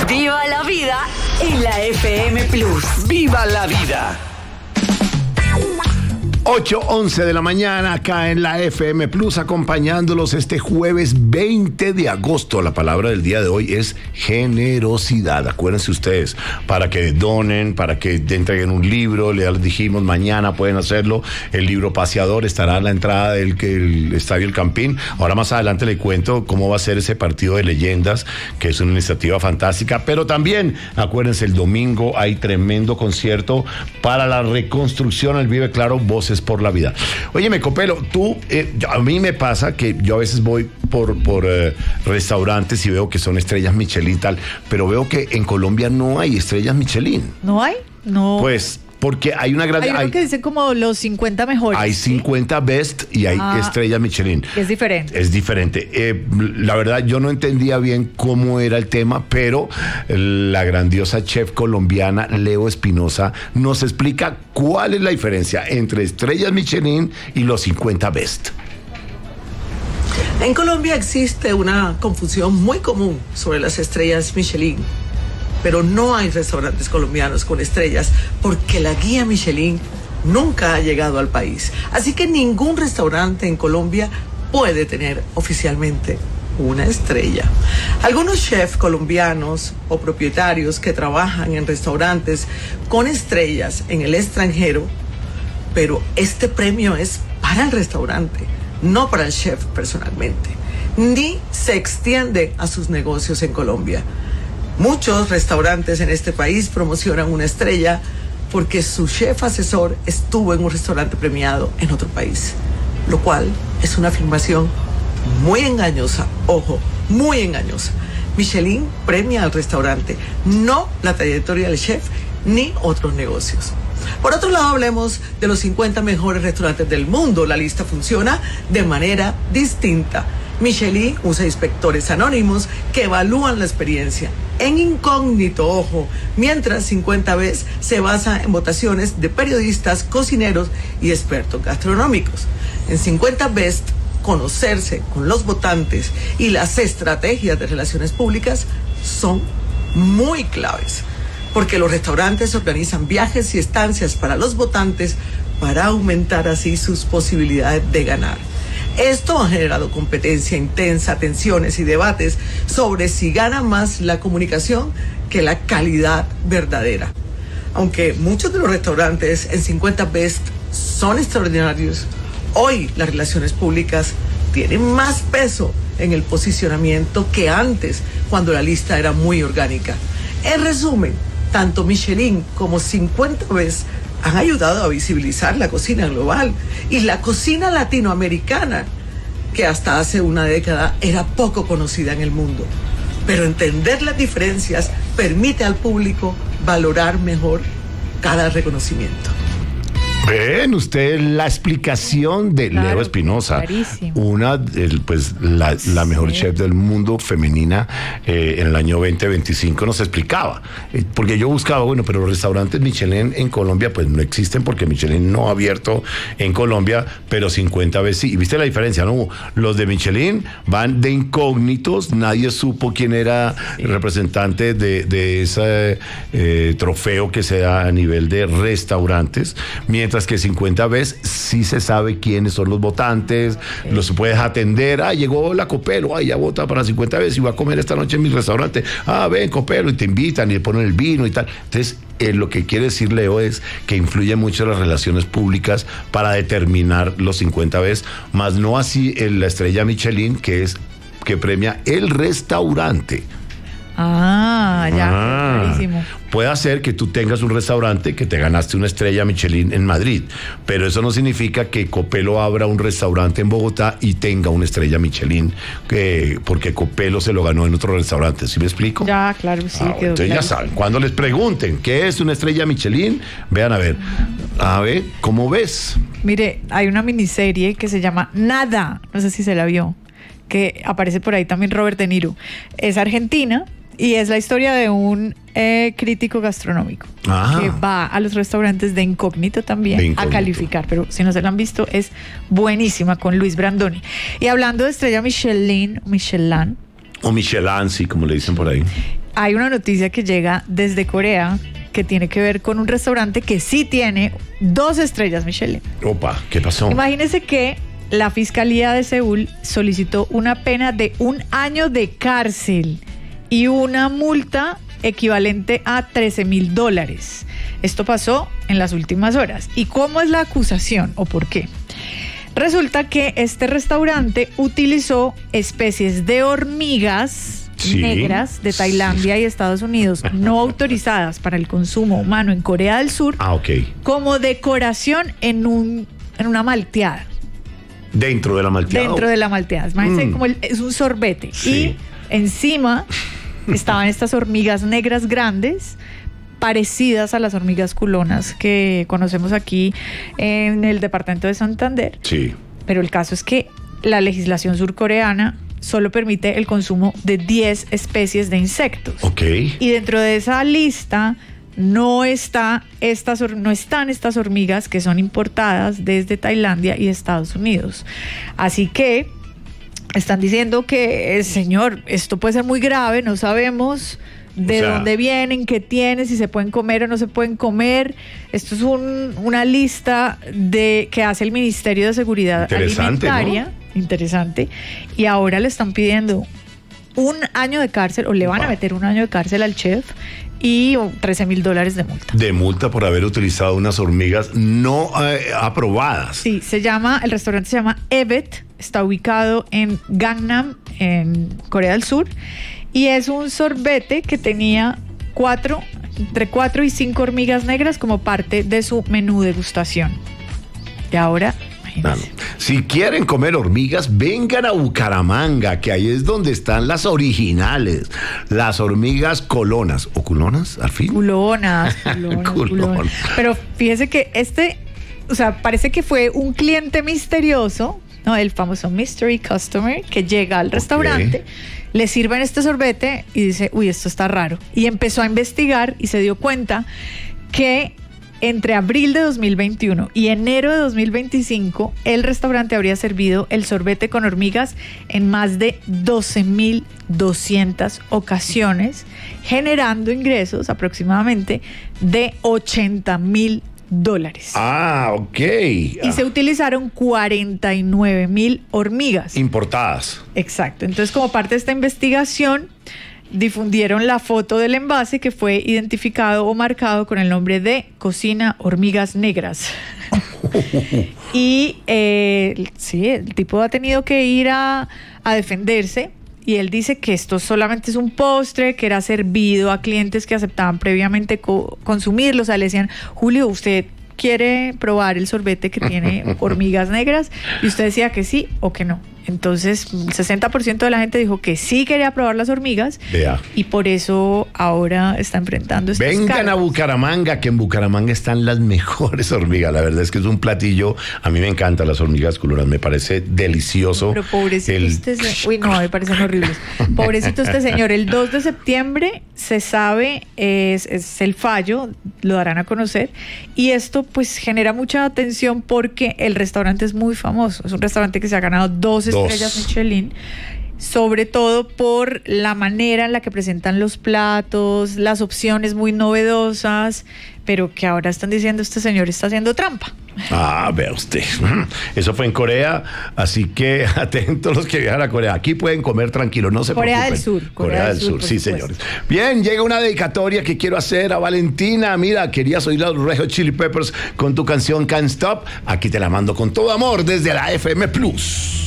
Viva la vida en la FM Plus. ¡Viva la vida! 8:11 de la mañana acá en la FM Plus, acompañándolos este jueves 20 de agosto. La palabra del día de hoy es generosidad. Acuérdense ustedes, para que donen, para que entreguen un libro. Les dijimos, mañana pueden hacerlo. El libro Paseador estará a la entrada del Estadio El Campín. Ahora más adelante le cuento cómo va a ser ese partido de leyendas, que es una iniciativa fantástica. Pero también, acuérdense, el domingo hay tremendo concierto para la reconstrucción al Vive Claro, Voces por la Vida. Óyeme, Copelo, tú, a mí me pasa que yo a veces voy por restaurantes y veo que son estrellas Michelin y tal, pero veo que en Colombia no hay estrellas Michelin. ¿No hay? No. Pues porque hay una gran... Hay uno que dice como los 50 mejores. Hay 50 best y hay estrellas Michelin. Es diferente. Es diferente. La verdad, yo no entendía bien cómo era el tema, pero la grandiosa chef colombiana Leo Espinosa nos explica cuál es la diferencia entre estrellas Michelin y los 50 best. En Colombia existe una confusión muy común sobre las estrellas Michelin, pero no hay restaurantes colombianos con estrellas porque la guía Michelin nunca ha llegado al país. Así que ningún restaurante en Colombia puede tener oficialmente una estrella. Algunos chefs colombianos o propietarios que trabajan en restaurantes con estrellas en el extranjero, pero este premio es para el restaurante, no para el chef personalmente, ni se extiende a sus negocios en Colombia. Muchos restaurantes en este país promocionan una estrella porque su chef asesor estuvo en un restaurante premiado en otro país, lo cual es una afirmación muy engañosa. Ojo, muy engañosa. Michelin premia al restaurante, no la trayectoria del chef ni otros negocios. Por otro lado, hablemos de los 50 mejores restaurantes del mundo. La lista funciona de manera distinta. Michelin usa inspectores anónimos que evalúan la experiencia en incógnito, ojo, mientras 50 veces se basa en votaciones de periodistas, cocineros y expertos gastronómicos. En 50 Best, conocerse con los votantes y las estrategias de relaciones públicas son muy claves, porque los restaurantes organizan viajes y estancias para los votantes para aumentar así sus posibilidades de ganar. Esto ha generado competencia intensa, tensiones y debates sobre si gana más la comunicación que la calidad verdadera. Aunque muchos de los restaurantes en 50 Best son extraordinarios, hoy las relaciones públicas tienen más peso en el posicionamiento que antes, cuando la lista era muy orgánica. En resumen, tanto Michelin como 50 Best han ayudado a visibilizar la cocina global y la cocina latinoamericana, que hasta hace una década era poco conocida en el mundo. Pero entender las diferencias permite al público valorar mejor cada reconocimiento. Ven usted la explicación de Claro, Leo Espinosa, clarísimo. una, pues la mejor chef del mundo femenina en el año 2025 nos explicaba, porque yo buscaba, bueno, pero los restaurantes Michelin en Colombia pues no existen porque Michelin no ha abierto en Colombia, pero 50 veces sí. ¿Y viste la diferencia? No, los de Michelin van de incógnitos, nadie supo quién era el representante de ese trofeo que se da a nivel de restaurantes, mientras que 50 veces sí se sabe quiénes son los votantes, los puedes atender. Llegó la Copelo, ya vota para 50 veces y va a comer esta noche en mi restaurante. Ven, Copelo, y te invitan y le ponen el vino y tal. Entonces, lo que quiere decir Leo es que influye mucho las relaciones públicas para determinar los 50 veces, más no así la estrella Michelin, que premia el restaurante. Clarísimo. Puede ser que tú tengas un restaurante que te ganaste una estrella Michelin en Madrid, pero eso no significa que Copelo abra un restaurante en Bogotá y tenga una estrella Michelin, porque Copelo se lo ganó en otro restaurante. ¿Sí me explico? Ya, claro, sí. Bueno, entonces ya saben, cuando les pregunten qué es una estrella Michelin, vean a ver, ¿cómo ves? Mire, hay una miniserie que se llama Nada, no sé si se la vio, que aparece por ahí también Robert De Niro. Es argentina y es la historia de un crítico gastronómico que va a los restaurantes de incógnito también a calificar, pero si no se la han visto es buenísima, con Luis Brandoni. Y hablando de estrella Michelin, o Michelin, sí, como le dicen por ahí. hay una noticia que llega desde Corea que tiene que ver con un restaurante que sí tiene 2 estrellas Michelin. Opa, ¿qué pasó? Imagínense que la Fiscalía de Seúl solicitó una pena de 1 año de cárcel y una multa equivalente a $13,000. Esto pasó en las últimas horas. ¿Y cómo es la acusación o por qué? Resulta que este restaurante utilizó especies de hormigas negras de Tailandia y Estados Unidos no autorizadas para el consumo humano en Corea del Sur como decoración en una malteada. ¿Dentro de la malteada? Dentro de la malteada. Imagínense como es un sorbete. Sí. Y encima estaban estas hormigas negras grandes, parecidas a las hormigas culonas que conocemos aquí en el departamento de Santander. Sí. Pero el caso es que la legislación surcoreana solo permite el consumo de 10 especies de insectos. Ok. Y dentro de esa lista no están estas hormigas que son importadas desde Tailandia y Estados Unidos. Así que están diciendo que, señor, esto puede ser muy grave, no sabemos de dónde vienen, qué tienen, si se pueden comer o no se pueden comer. Esto es una lista que hace el Ministerio de Seguridad Alimentaria. ¿No? Interesante. Y ahora le están pidiendo 1 año de cárcel, o le van a meter 1 año de cárcel al chef y $13,000 de multa. De multa por haber utilizado unas hormigas no aprobadas. Sí, el restaurante se llama Evet, está ubicado en Gangnam, en Corea del Sur, y es un sorbete que tenía entre 4 y 5 hormigas negras como parte de su menú degustación. Y ahora, imagínense. Si quieren comer hormigas, vengan a Bucaramanga, que ahí es donde están las originales, las hormigas colonas. ¿O culonas, al fin? Culonas. Pero fíjese que parece que fue un cliente misterioso, ¿no? El famoso mystery customer que llega al restaurante, le sirven este sorbete y dice, uy, esto está raro. Y empezó a investigar y se dio cuenta que entre abril de 2021 y enero de 2025, el restaurante habría servido el sorbete con hormigas en más de 12,200 ocasiones, generando ingresos aproximadamente de $80,000. Ah, ok. Y se utilizaron 49,000 hormigas. Importadas. Exacto. Entonces, como parte de esta investigación, difundieron la foto del envase que fue identificado o marcado con el nombre de Cocina Hormigas Negras. Y el tipo ha tenido que ir a defenderse. Y él dice que esto solamente es un postre, que era servido a clientes que aceptaban previamente consumirlo. O sea, le decían, Julio, ¿usted quiere probar el sorbete que tiene hormigas negras? Y usted decía que sí o que no. Entonces, el 60% de la gente dijo que sí quería probar las hormigas. Vea. Y por eso ahora está enfrentando estos Vengan cargos. a Bucaramanga, que en Bucaramanga están las mejores hormigas. La verdad es que es un platillo. A mí me encantan las hormigas culonas, me parece delicioso. Pero pobrecito uy, no, me parecen horribles. Pobrecito este señor. El 2 de septiembre se sabe, es el fallo, lo darán a conocer. Y esto pues genera mucha atención porque el restaurante es muy famoso. Es un restaurante que se ha ganado 2 estrellas Michelin, sobre todo por la manera en la que presentan los platos, las opciones muy novedosas, pero que ahora están diciendo este señor está haciendo trampa. Ah, vea usted. Eso fue en Corea, así que atentos los que viajan a Corea. Aquí pueden comer tranquilos, no se Corea preocupen. Del Sur. Corea del Sur, sí, señores. Bien, llega una dedicatoria que quiero hacer a Valentina. Mira, querías oír los Red Hot Chili Peppers con tu canción Can't Stop. Aquí te la mando con todo amor desde la FM Plus.